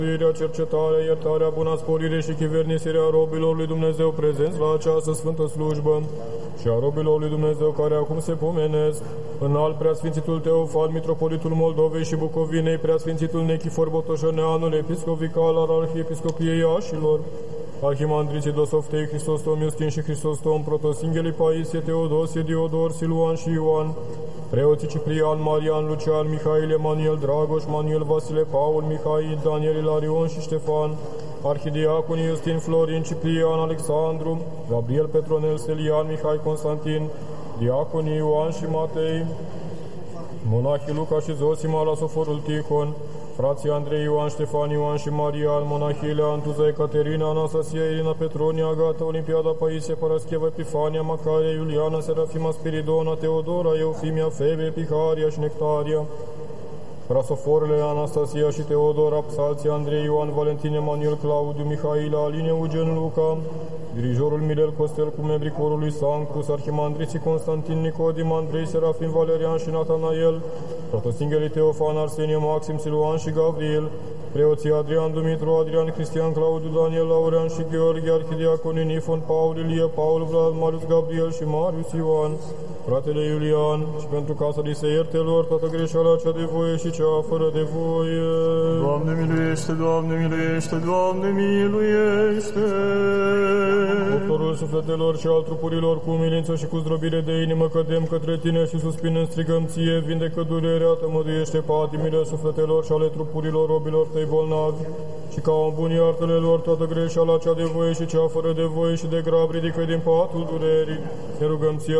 cercetarea, iertarea, buna sporire și chivernisirea robilor lui Dumnezeu prezenți la această sfântă slujbă și a robilor lui Dumnezeu care acum se pomenesc, înalt preasfințitul Teofan, mitropolitul Moldovei și Bucovinei, preasfințitul Nechifor Botoșăneanul, episcop vicar al Arhiepiscopiei Iașilor, arhimandriții Dosoftei, Hristostom Iustin și Hristostom, protosinghelii Paisie, Teodosie, Diodor, Siluan și Ioan, preoții Ciprian, Marian, Lucian, Mihail, Emanuel, Dragoș, Manuel, Vasile, Paul, Mihail, Daniel, Ilarion și Ștefan, arhidiaconii Iustin, Florin, Ciprian, Alexandru, Gabriel, Petronel, Selian, Mihai, Constantin, diaconii Ioan și Matei, monahii Luca și Zosima la Soforul Tihon, frații Andrei, Ioan, Ștefan, Ioan și Marian, monahii Leantuza, Ecaterina, Anastasia, Irina, Petronia, Agata, Olimpiada, Paisie, Parascheva, Epifania, Macaria, Iuliana, Serafima, Spiridona, Teodora, Eufimia, Febe, Piharia și Nectaria, Prasoforele, Anastasia și Teodora, psalții Andrei, Ioan, Valentin, Emanuel, Claudiu, Mihail, Aline, Eugen, Luca, dirijorul Mirel Costel cu membrii corului Sanctus, arhimandriții Constantin, Nicodim, Andrei, Serafim, Valerian și Natanael, protosinghelii Teofan, Arsenie, Maxim, Siluan și Gabriel, preoții Adrian, Dumitru, Adrian, Cristian, Claudiu, Daniel, Laurean și Gheorghe, arhidiaconii Nifon, Paul, Ilie, Paul, Vlad, Marius, Gabriel și Marius Ioan, fratele Iulian, și pentru ca să li se ierte lor toată greșeala cea de voie și cea fără de voie. Doamne miluiește, Doamne miluiește, Doamne miluiește! Doctorul sufletelor și al trupurilor, cu umilință și cu zdrobire de inimă cădem către Tine și suspinând strigăm Ție, vindecă durerea, tămăduiește patimile sufletelor și ale trupurilor robilor Tăi bolnavi, și ca un bun iartă-le lor toată greșeala cea de voie și cea fără de voie și de grab ridică din patul durerii. Ne rugăm Ție,